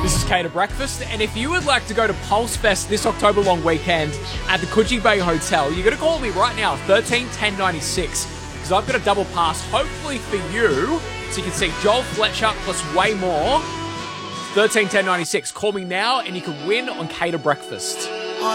This is Cater Breakfast, and if you would like to go to Pulse Fest this October long weekend at the Coogee Bay Hotel, you're going to call me right now, 13 10 96, because I've got a double pass, hopefully for you, so you can see Joel Fletcher plus way more. 13 10 96. Call me now, and you can win on Cater Breakfast.